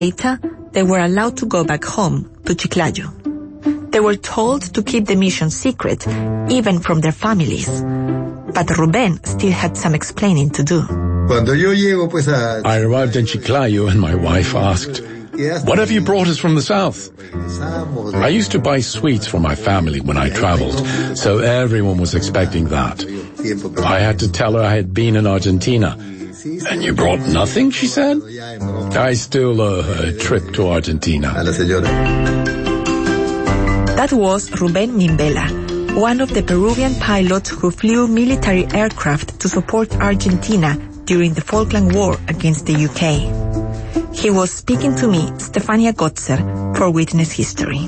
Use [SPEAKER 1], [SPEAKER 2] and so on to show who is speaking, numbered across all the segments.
[SPEAKER 1] Later, they were allowed to go back home to Chiclayo. They were told to keep the mission secret, even from their families. But Rubén still had some explaining to do.
[SPEAKER 2] I arrived in Chiclayo and my wife asked, "What have you brought us from the south?" I used to buy sweets for my family when I traveled, so everyone was expecting that. I had to tell her I had been in Argentina. "And you brought nothing?" she said. I still owe her a trip to Argentina.
[SPEAKER 1] That was Rubén Mimbela, one of the Peruvian pilots who flew military aircraft to support Argentina during the Falkland War against the UK. He was speaking to me, Stefania Gotzer, for Witness History.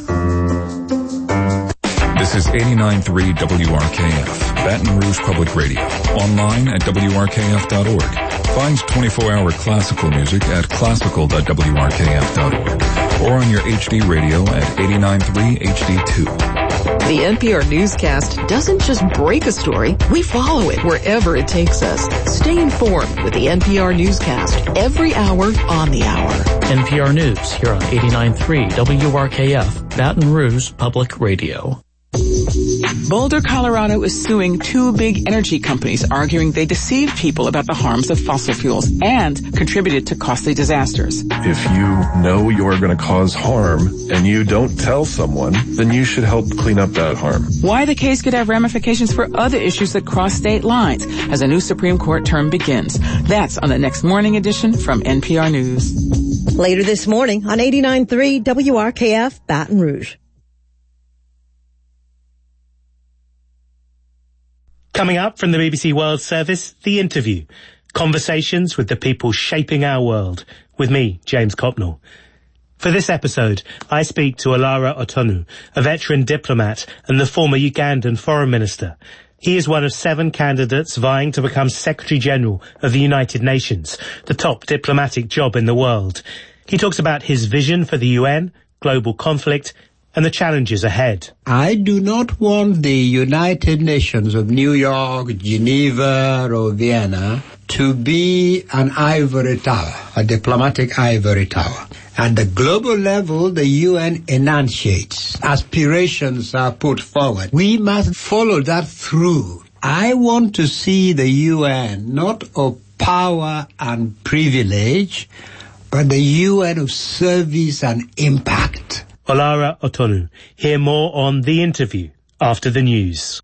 [SPEAKER 3] This is 89.3 WRKF, Baton Rouge Public Radio. Online at WRKF.org. Find 24-hour classical music at classical.wrkf.org. Or on your HD radio at 89.3 HD2.
[SPEAKER 4] The NPR newscast doesn't just break a story, we follow it wherever it takes us. Stay informed with the NPR newscast every hour on the hour.
[SPEAKER 5] NPR News here on 89.3 WRKF, Baton Rouge Public Radio.
[SPEAKER 6] Boulder, Colorado is suing two big energy companies, arguing they deceived people about the harms of fossil fuels and contributed to costly disasters.
[SPEAKER 7] If you know you're going to cause harm and you don't tell someone, then you should help clean up that harm.
[SPEAKER 6] Why the case could have ramifications for other issues that cross state lines as a new Supreme Court term begins. That's on the next morning edition from NPR News.
[SPEAKER 8] Later this morning on 89.3 WRKF, Baton Rouge.
[SPEAKER 9] Coming up from the BBC World Service, The Interview. Conversations with the people shaping our world. With me, James Copnell. For this episode, I speak to Olara Otonu, a veteran diplomat and the former Ugandan foreign minister. He is one of 7 candidates vying to become Secretary General of the United Nations, the top diplomatic job in the world. He talks about his vision for the UN, global conflict, and the challenges ahead.
[SPEAKER 10] I do not want the United Nations of New York, Geneva, or Vienna to be an ivory tower, a diplomatic ivory tower. At the global level, the UN enunciates. Aspirations are put forward. We must follow that through. I want to see the UN not of power and privilege, but the UN of service and impact.
[SPEAKER 9] Olara Otonu. Hear more on The Interview after the news.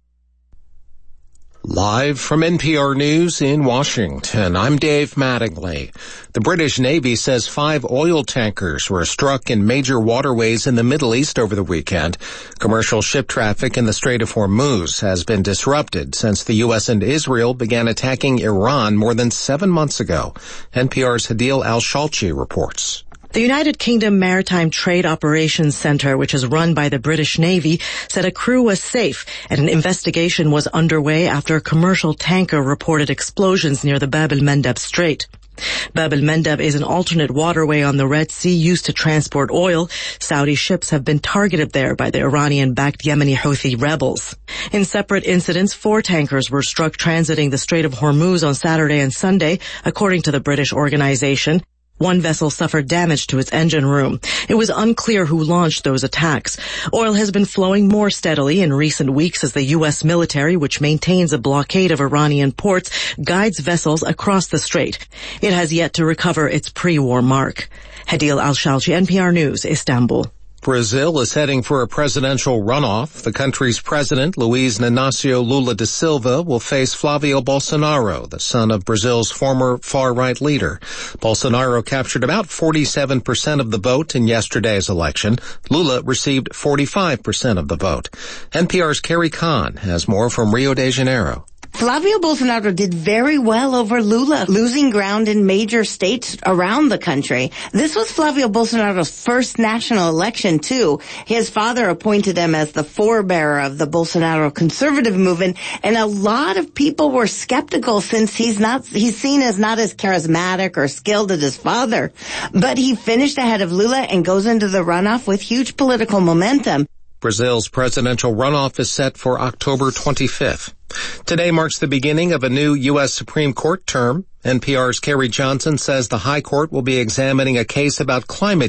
[SPEAKER 11] Live from NPR News in Washington, I'm Dave Mattingly. The British Navy says 5 oil tankers were struck in major waterways in the Middle East over the weekend. Commercial ship traffic in the Strait of Hormuz has been disrupted since the U.S. and Israel began attacking Iran more than 7 months ago. NPR's Hadil Al-Shalchi reports.
[SPEAKER 12] The United Kingdom Maritime Trade Operations Centre, which is run by the British Navy, said a crew was safe and an investigation was underway after a commercial tanker reported explosions near the Bab el-Mandeb Strait. Bab el-Mandeb is an alternate waterway on the Red Sea used to transport oil. Saudi ships have been targeted there by the Iranian-backed Yemeni Houthi rebels. In separate incidents, 4 tankers were struck transiting the Strait of Hormuz on Saturday and Sunday, according to the British organization. One vessel suffered damage to its engine room. It was unclear who launched those attacks. Oil has been flowing more steadily in recent weeks as the U.S. military, which maintains a blockade of Iranian ports, guides vessels across the strait. It has yet to recover its pre-war mark. Hadil Al-Shalchi, NPR News, Istanbul.
[SPEAKER 11] Brazil is heading for a presidential runoff. The country's president, Luiz Inácio Lula da Silva, will face Flavio Bolsonaro, the son of Brazil's former far-right leader. Bolsonaro captured about 47% of the vote in yesterday's election. Lula received 45% of the vote. NPR's Carrie Kahn has more from Rio de Janeiro.
[SPEAKER 13] Flavio Bolsonaro did very well over Lula, losing ground in major states around the country. This was Flavio Bolsonaro's first national election, too. His father appointed him as the forebearer of the Bolsonaro conservative movement, and a lot of people were skeptical since he's seen as not as charismatic or skilled as his father. But he finished ahead of Lula and goes into the runoff with huge political momentum.
[SPEAKER 11] Brazil's presidential runoff is set for October 25th. Today marks the beginning of a new U.S. Supreme Court term. NPR's Carrie Johnson says the High Court will be examining a case about climate